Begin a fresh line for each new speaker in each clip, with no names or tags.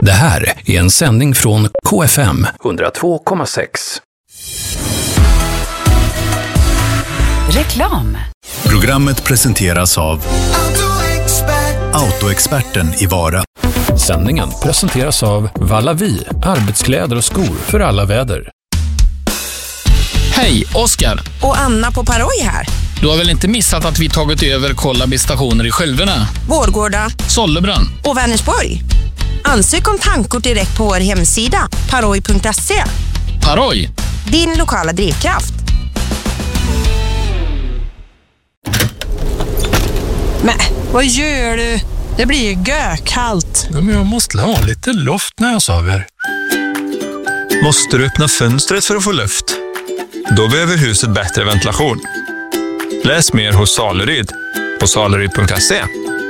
Det här är en sändning från KFM 102,6.
Reklam.
Programmet presenteras av Autoexperten i Vara. Sändningen presenteras av Vallavi, arbetskläder och skor för alla väder.
Hej, Oskar.
Och Anna på Paroj här.
Du har väl inte missat att vi tagit över Kollabi-stationer i Skälverna,
Vårgårda
Sollebrunn
och Vänersborg. Ansök om tankkort direkt på vår hemsida paroj.se.
Paroj,
din lokala drivkraft. Men, vad gör du? Det blir ju gökallt.
Men jag måste ha lite luft när jag sover.
Måste du öppna fönstret för att få luft? Då behöver huset bättre ventilation. Läs mer hos Saleryd på saleryd.se.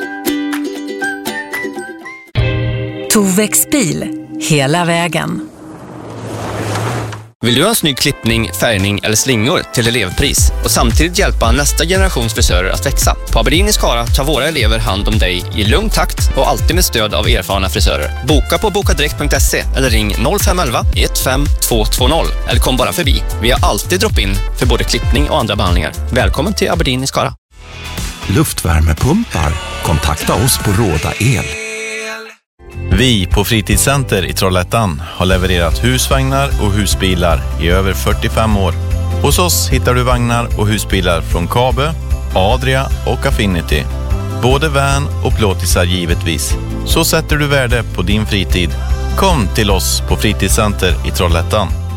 Tovex bil, hela vägen.
Vill du ha en snygg klippning, färgning eller slingor till elevpris och samtidigt hjälpa nästa generations frisörer att växa? På Aberdeen i Skara tar våra elever hand om dig i lugn takt och alltid med stöd av erfarna frisörer. Boka på bokadirekt.se eller ring 0511 15220 eller kom bara förbi. Vi har alltid drop-in för både klippning och andra behandlingar. Välkommen till Aberdeen i Skara.
Luftvärmepumpar. Kontakta oss på Råda El.
Vi på Fritidscenter i Trollhättan har levererat husvagnar och husbilar i över 45 år. Hos oss hittar du vagnar och husbilar från Kabe, Adria och Affinity. Både van och plåtisar givetvis. Så sätter du värde på din fritid. Kom till oss på Fritidscenter i Trollhättan.